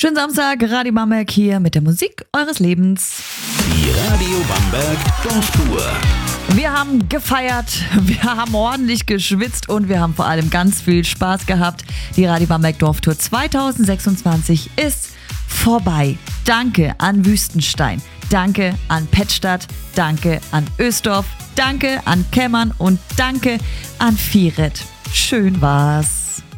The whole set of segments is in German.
Schönen Samstag, Radio Bamberg hier mit der Musik eures Lebens. Die Radio Bamberg Dorftour. Wir haben gefeiert, wir haben ordentlich geschwitzt und wir haben vor allem ganz viel Spaß gehabt. Die Radio Bamberg Dorftour 2026 ist vorbei. Danke an Wüstenstein, danke an Pettstadt, danke an Ösdorf, danke an Kemmern und danke an Vieret. Schön war's.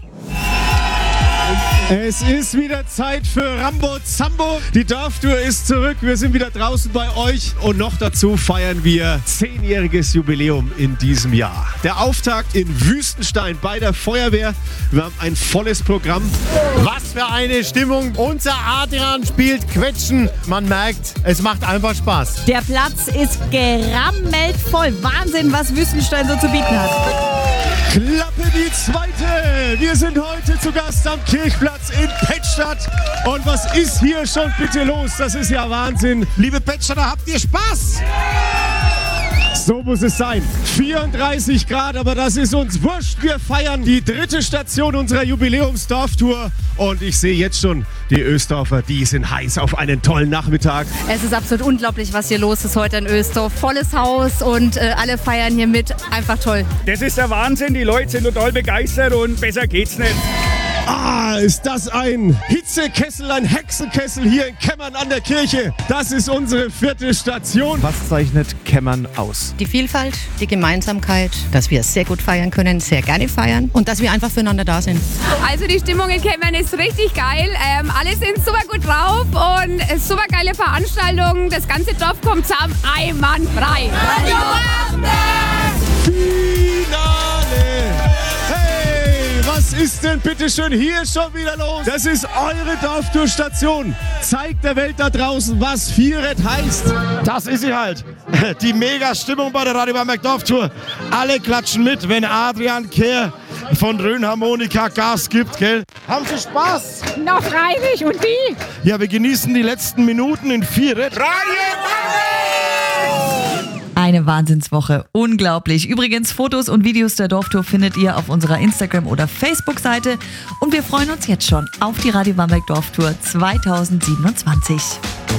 Es ist wieder Zeit für Rambo Zambo. Die Dorftour ist zurück. Wir sind wieder draußen bei euch. Und noch dazu feiern wir 10-jähriges Jubiläum in diesem Jahr. Der Auftakt in Wüstenstein bei der Feuerwehr. Wir haben ein volles Programm. Was für eine Stimmung. Unser Adrian spielt Quetschen. Man merkt, es macht einfach Spaß. Der Platz ist gerammelt voll. Wahnsinn, was Wüstenstein so zu bieten hat. Klappe die zweite. Wir sind heute zu Gast am Kirchplatz in Pettstadt. Und was ist hier schon bitte los? Das ist ja Wahnsinn. Liebe Pettstadter, habt ihr Spaß? So muss es sein. 34 Grad, aber das ist uns wurscht. Wir feiern die 3. Station unserer Jubiläumsdorftour. Und ich sehe jetzt schon, die Ösdorfer, die sind heiß auf einen tollen Nachmittag. Es ist absolut unglaublich, was hier los ist heute in Ösdorf. Volles Haus und alle feiern hier mit. Einfach toll. Das ist der Wahnsinn. Die Leute sind total begeistert und besser geht's nicht. Ah, ist das ein Hitzekessel, ein Hexenkessel hier in Kemmern an der Kirche. Das ist unsere 4. Station. Was zeichnet Kemmern aus? Die Vielfalt, die Gemeinsamkeit, dass wir sehr gut feiern können, sehr gerne feiern und dass wir einfach füreinander da sind. Also die Stimmung in Kemmern ist richtig geil. Alle sind super gut drauf und super geile Veranstaltungen. Das ganze Dorf kommt zusammen, einwandfrei. Radio Bamberg! Finale! Was ist denn bitte schön hier schon wieder los? Das ist eure Dorftourstation. Zeigt der Welt da draußen, was Vieret heißt. Das ist sie halt. Die Mega-Stimmung bei der Radio Bamberg Dorftour. Alle klatschen mit, wenn Adrian Kehr von Rhönharmonika Gas gibt, gell? Haben Sie Spaß? Na freilich, und wie? Ja, wir genießen die letzten Minuten in Vieret. Eine Wahnsinnswoche. Unglaublich. Übrigens, Fotos und Videos der Dorftour findet ihr auf unserer Instagram- oder Facebook-Seite. Und wir freuen uns jetzt schon auf die Radio Bamberg Dorftour 2027.